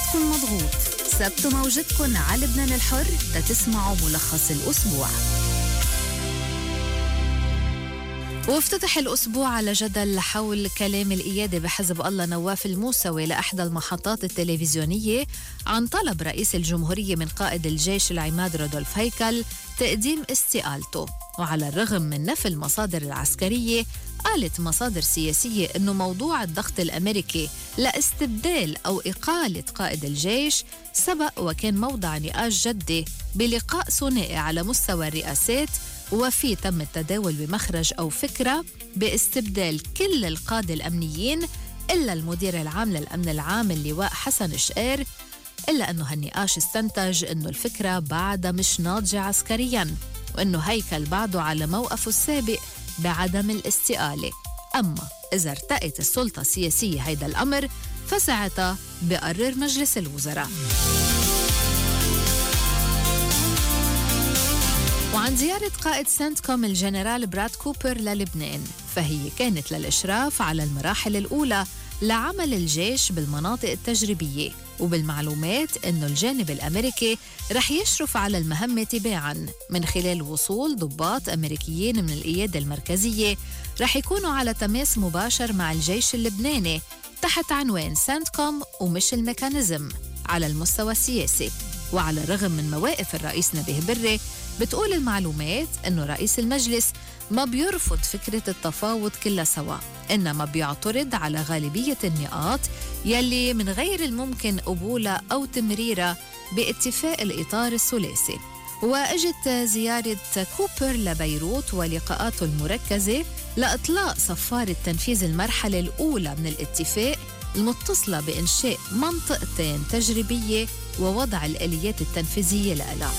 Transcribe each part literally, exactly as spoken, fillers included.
نفسكن مضغوط، ثبتوا موجتكن على لبنان الحر تتسمعوا ملخص الأسبوع. وافتتح الأسبوع على جدل حول كلام القيادة بحزب الله نواف الموسوي لأحدى المحطات التلفزيونية عن طلب رئيس الجمهورية من قائد الجيش العماد رودولف هيكل تقديم استقالته. وعلى الرغم من نفي المصادر العسكرية، قالت مصادر سياسية أنه موضوع الضغط الأمريكي لاستبدال أو إقالة قائد الجيش سبق وكان موضع نقاش جدي بلقاء ثنائي على مستوى الرئاسات، وفي تم التداول بمخرج أو فكرة باستبدال كل القادة الأمنيين إلا المدير العام للأمن العام اللواء حسن شقير، إلا أنه هالنقاش استنتج أنه الفكرة بعدها مش ناضجة عسكرياً، وأنه هيكل بعده على موقفه السابق بعدم الاستقالة. أما إذا ارتأت السلطة السياسية هيدا الأمر فساعتها بقرر مجلس الوزراء. وعن زيارة قائد سنتكوم الجنرال براد كوبر للبنان، فهي كانت للإشراف على المراحل الأولى لعمل الجيش بالمناطق التجريبية، وبالمعلومات أنه الجانب الأمريكي رح يشرف على المهمة تباعاً من خلال وصول ضباط أمريكيين من القيادة المركزية رح يكونوا على تماس مباشر مع الجيش اللبناني تحت عنوان سنتكوم ومش الميكانيزم على المستوى السياسي. وعلى الرغم من مواقف الرئيس نبيه بري، بتقول المعلومات أنه رئيس المجلس ما بيرفض فكرة التفاوض كلها سوا، إنما بيعترض على غالبية النقاط يلي من غير الممكن قبولها أو تمريرها باتفاق الإطار الثلاثي. وأجت زيارة كوبر لبيروت ولقاءاته المركزة لإطلاق صفارة تنفيذ المرحلة الأولى من الاتفاق المتصلة بإنشاء منطقتين تجريبية ووضع الآليات التنفيذية لها.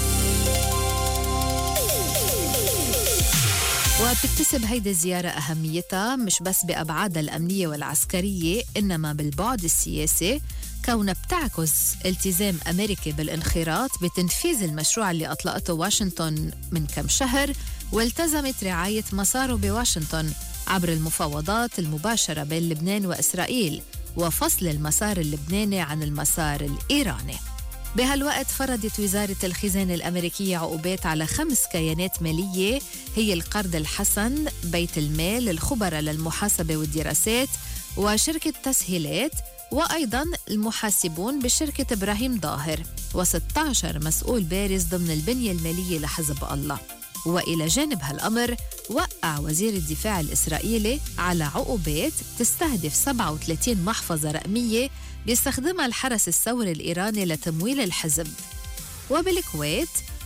وبتكتسب هيدي الزيارة أهميتها مش بس بأبعادها الأمنية والعسكرية، إنما بالبعد السياسي، كونها بتعكس التزام أمريكي بالانخراط بتنفيذ المشروع اللي أطلقته واشنطن من كم شهر، والتزمت رعاية مساره بواشنطن عبر المفاوضات المباشرة بين لبنان وإسرائيل وفصل المسار اللبناني عن المسار الإيراني. بهالوقت فرضت وزارة الخزانة الأمريكية عقوبات على خمس كيانات مالية هي القرض الحسن، بيت المال، الخبراء للمحاسبة والدراسات، وشركة تسهيلات، وأيضاً المحاسبون بشركة إبراهيم ظاهر، وستة عشر مسؤول بارز ضمن البنية المالية لحزب الله. وإلى جانب هالأمر، وقع وزير الدفاع الإسرائيلي على عقوبات تستهدف سبعة وثلاثين محفظة رقمية بيستخدمها الحرس الثوري الإيراني لتمويل الحزب. وبالكويت،